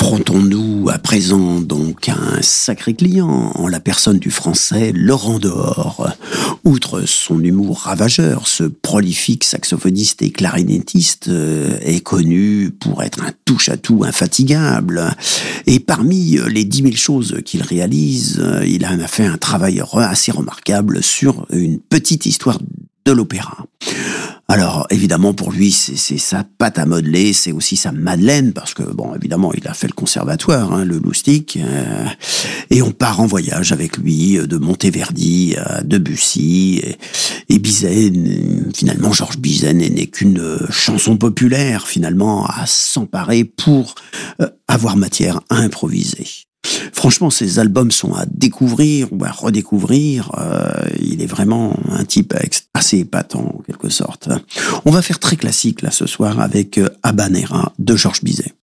Confrontons-nous à présent donc à un sacré client en la personne du français Laurent Dehors. Outre son humour ravageur, ce prolifique saxophoniste et clarinettiste est connu pour être un touche-à-tout infatigable. Et parmi les 10 000 choses qu'il réalise, il a fait un travail assez remarquable sur une petite histoire de l'opéra. Alors, évidemment, pour lui, c'est sa pâte à modeler, c'est aussi sa madeleine, parce que, bon, évidemment, il a fait le conservatoire, le Loustic, et on part en voyage avec lui de Monteverdi à Debussy, et Bizet, finalement, Georges Bizet n'est qu'une chanson populaire, finalement, à s'emparer pour avoir matière à improviser. Franchement, ces albums sont à découvrir ou à redécouvrir. Il est vraiment un type assez épatant, en quelque sorte. On va faire très classique, là, ce soir, avec Habanera de Georges Bizet.